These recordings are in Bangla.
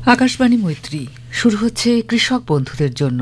আকাশবাণী মৈত্রী শুরু হচ্ছে কৃষক বন্ধুদের জন্য।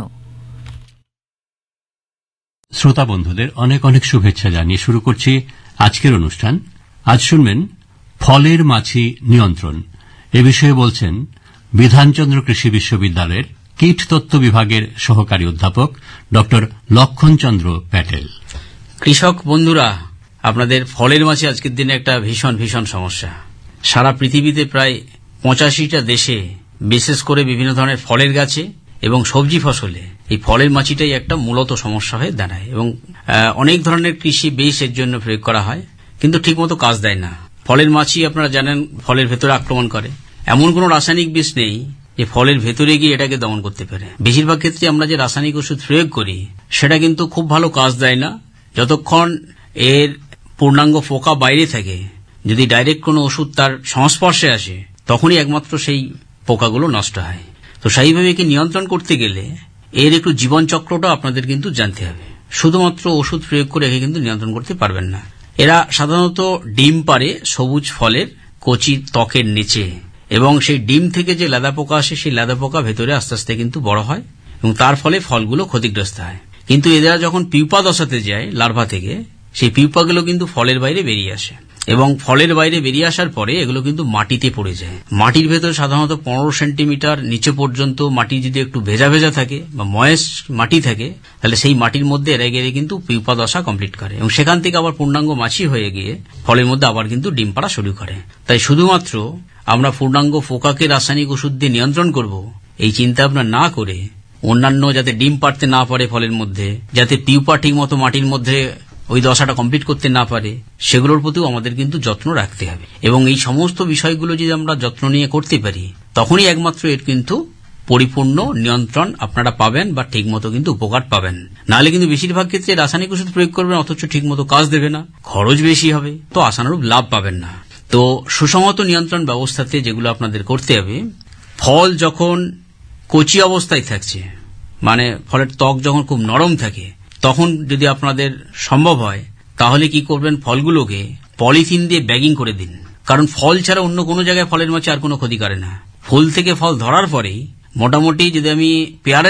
শ্রোতা বন্ধুদের অনেক অনেক শুভেচ্ছা জানিয়ে শুরু করছি আজকের অনুষ্ঠান। আজ শুনবেন ফলের মাছি নিয়ন্ত্রণ। এ বিষয়ে বলছেন বিধানচন্দ্র কৃষি বিশ্ববিদ্যালয়ের কীটতত্ত্ব বিভাগের সহকারী অধ্যাপক ড লক্ষণচন্দ্র প্যাটেল। কৃষক বন্ধুরা, আপনাদের ফলের মাছি আজকের দিনে একটা ভীষণ ভীষণ সমস্যা। সারা পৃথিবীতে প্রায় 85টা দেশে বিশেষ করে বিভিন্ন ধরনের ফলের গাছে এবং সবজি ফসলে এই ফলের মাছিটাই একটা মূলত সমস্যা হয়ে দাঁড়ায় এবং অনেক ধরনের কৃষি বিষ এর জন্য প্রয়োগ করা হয়, কিন্তু ঠিকমতো কাজ দেয় না। ফলের মাছি আপনারা জানেন ফলের ভেতরে আক্রমণ করে। এমন কোন রাসায়নিক বিষ নেই যে ফলের ভেতরে গিয়ে এটাকে দমন করতে পারে। বেশিরভাগ ক্ষেত্রে আমরা যে রাসায়নিক ওষুধ প্রয়োগ করি সেটা কিন্তু খুব ভালো কাজ দেয় না। যতক্ষণ এর পূর্ণাঙ্গ পোকা বাইরে থাকে, যদি ডাইরেক্ট কোনো ওষুধ তার সংস্পর্শে আসে তখনই একমাত্র সেই পোকাগুলো নষ্ট হয়। তো সেইভাবে একে নিয়ন্ত্রণ করতে গেলে এর একটু জীবনচক্রটা আপনাদের কিন্তু জানতে হবে। শুধুমাত্র ওষুধ প্রয়োগ করে একে কিন্তু নিয়ন্ত্রণ করতে পারবেন না। এরা সাধারণত ডিম পাড়ে সবুজ ফলের কচি ত্বকের নিচে, এবং সেই ডিম থেকে যে লেদা পোকা আসে সেই লেদা পোকা ভেতরে আস্তে আস্তে কিন্তু বড় হয় এবং তার ফলে ফলগুলো ক্ষতিগ্রস্ত হয়। কিন্তু এরা যখন পিউপা দশাতে যায় লার্ভা থেকে, সেই পিউপাগুলো কিন্তু ফলের বাইরে বেরিয়ে আসে এবং ফলের বাইরে বেরিয়ে আসার পরে এগুলো কিন্তু মাটিতে পড়ে যায়। মাটির ভেতর সাধারণত 15 সেন্টিমিটার নিচে পর্যন্ত মাটি যদি একটু ভেজা ভেজা থাকে বা ময়েস্ট মাটি থাকে, তাহলে সেই মাটির মধ্যে এরা গিয়ে কিন্তু পিউপা দশা কমপ্লিট করে এবং সেখান থেকে আবার পূর্ণাঙ্গ মাছি হয়ে গিয়ে ফলের মধ্যে আবার কিন্তু ডিম পাড়া শুরু করে। তাই শুধুমাত্র আমরা পূর্ণাঙ্গ পোকাকে রাসায়নিক ওষুধ দিয়ে নিয়ন্ত্রণ করব এই চিন্তা ভাবনা না করে, অন্যান্য যাতে ডিম পাড়তে না পারে ফলের মধ্যে, যাতে পিউপা ঠিক মতো মাটির মধ্যে ওই দশাটা কমপ্লিট করতে না পারে, সেগুলোর প্রতিও আমাদের কিন্তু যত্ন রাখতে হবে। এবং এই সমস্ত বিষয়গুলো যদি আমরা যত্ন নিয়ে করতে পারি, তখনই একমাত্র এর কিন্তু পরিপূর্ণ নিয়ন্ত্রণ আপনারা পাবেন বা ঠিকমতো কিন্তু উপকার পাবেন। নাহলে কিন্তু বেশিরভাগ ক্ষেত্রে রাসায়নিক ওষুধ প্রয়োগ করবেন অথচ ঠিকমতো কাজ দেবে না, খরচ বেশি হবে, তো আশানুরূপ লাভ পাবেন না। তো সুসংহত নিয়ন্ত্রণ ব্যবস্থাতে যেগুলো আপনাদের করতে হবে, ফল যখন কচি অবস্থায় থাকছে, মানে ফলের ত্বক যখন খুব নরম থাকে, তখন যদি আপনাদের সম্ভব হয় তাহলে কি করবেন, ফলগুলোকে পলিথিন দিয়ে ব্যাগিং করে দিন। কারণ ফল ছাড়া অন্য কোনো জায়গায় ফলের মাছি আর কোনো ক্ষতি করে না। ফুল থেকে ফল ধরার পরেই মোটামুটি যদি আমি পেয়ারা